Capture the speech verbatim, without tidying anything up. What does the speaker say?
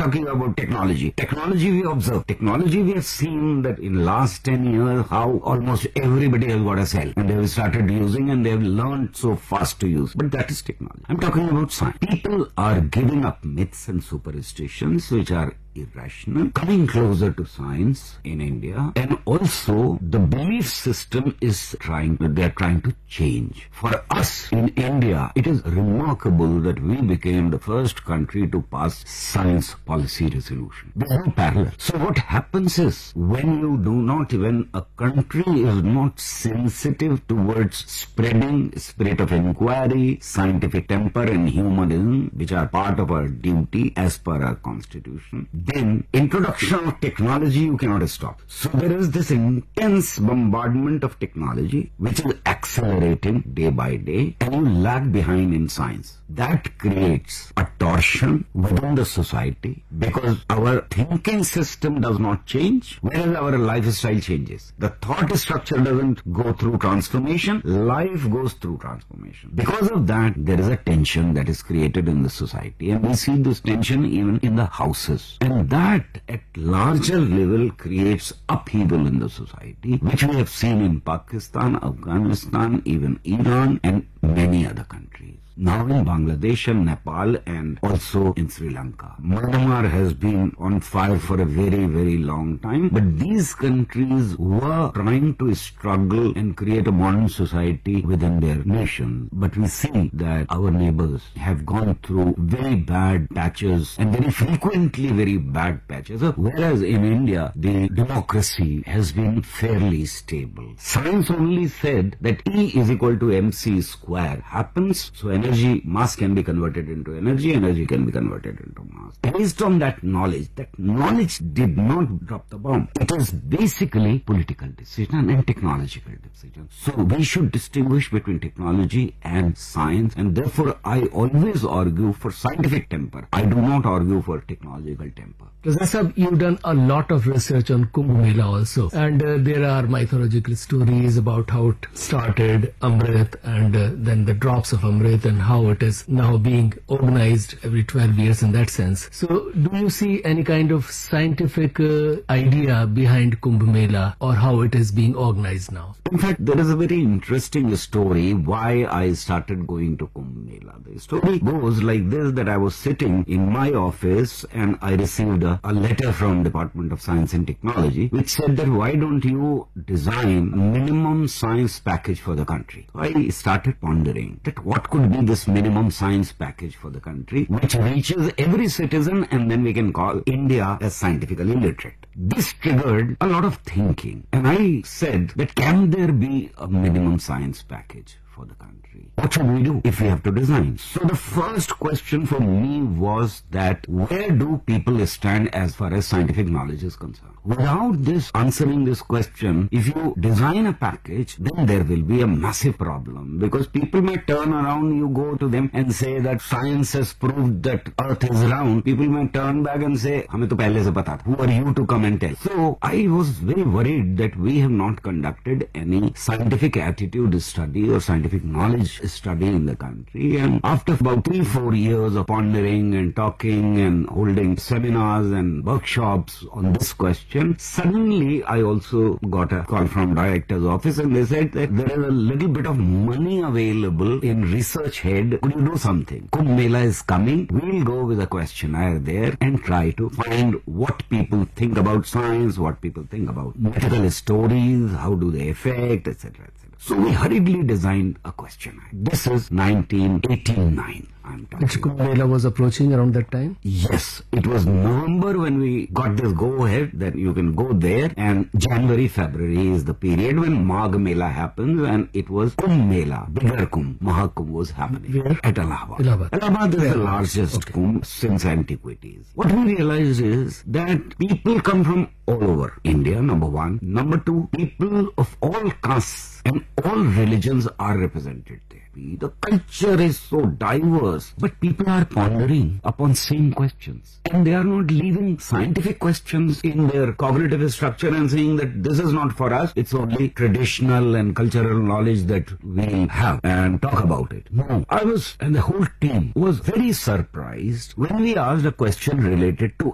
talking about technology. Technology we observe. Technology we have seen that in last ten years how almost everybody has got a cell and they have started using and they have learned so fast to use. But that is technology. I'm talking about science. People are giving up myths and superstitions which are irrational, coming closer to science in India, and also the belief system is trying, they are trying to change. For us in India, it is remarkable that we became the first country to pass science policy resolution. There is no parallel. So what happens is, when you do not, when a country is not sensitive towards spreading spirit of inquiry, scientific temper and humanism, which are part of our duty as per our constitution, then introduction of technology you cannot stop. So there is this intense bombardment of technology which is accelerating day by day, and you lag behind in science. That creates a torsion within the society because our thinking system does not change, whereas our lifestyle changes. The thought structure doesn't go through transformation, life goes through transformation. Because of that, there is a tension that is created in the society, and we see this tension even in the houses. And that at larger level creates upheaval in the society, which we have seen in Pakistan, Afghanistan, even Iran and many other countries. Now in Bangladesh and Nepal and also in Sri Lanka. Myanmar has been on fire for a very, very long time. But these countries were trying to struggle and create a modern society within their nation. But we see that our neighbors have gone through very bad patches and very frequently very bad patches. Whereas in India, the democracy has been fairly stable. Science only said that E is equal to mc square happens. So energy, mass can be converted into energy, energy can be converted into mass. Based on that knowledge, that knowledge did not drop the bomb. It is basically political decision and technological decision. So we should distinguish between technology and science, and therefore I always argue for scientific temper. I do not argue for technological temper. Raza Sahab, you've done a lot of research on Kumbh Mela also, and uh, there are mythological stories about how it started, Amrit, and uh, then the drops of Amrit, and how it is now being organized every twelve years in that sense. So do you see any kind of scientific uh, idea behind Kumbh Mela, or how it is being organized now? In fact, there is a very interesting story why I started going to Kumbh Mela. The story goes like this, that I was sitting in my office and I received a, a letter from Department of Science and Technology which said that why don't you design a minimum science package for the country. So I started pondering that what could be this minimum science package for the country which reaches every citizen, and then we can call India as scientifically literate. This triggered a lot of thinking, and I said that can there be a minimum science package for the country? What should we do if we have to design? So the first question for me was that where do people stand as far as scientific knowledge is concerned? Without this answering this question, if you design a package, then there will be a massive problem, because people may turn around, you go to them and say that science has proved that earth is round. People may turn back and say, hame to pehle se pata tha. Who are you to come and tell? So I was very worried that we have not conducted any scientific attitude study or scientific knowledge study in the country. And after about three, four years of pondering and talking and holding seminars and workshops on this question, suddenly I also got a call from director's office and they said that there is a little bit of money available in research head. Could you do something? Kumbh Mela is coming. We'll go with a questionnaire there and try to find what people think about science, what people think about mythical stories, how do they affect, et cetera, et cetera. So we hurriedly designed a questionnaire. This is nineteen eighty-nine. I'm talking. Which Kumbh Mela was approaching around that time? Yes, it was November when we got this go-ahead that you can go there, and January, February is the period when Magh Mela happens, and it was Kumbh Mela, bigger Kumbh, Mahakumbh was happening. Where? At Allahabad. Allahabad. Allahabad is Where? the largest Okay. Kumbh since antiquities. What we realized is that people come from all over India, number one. Number two, people of all castes and all religions are represented there. The culture is so diverse, but people are pondering upon same questions. And they are not leaving scientific questions in their cognitive structure and saying that this is not for us, it's only traditional and cultural knowledge that we have and talk about it. No, I was, and the whole team was very surprised when we asked a question related to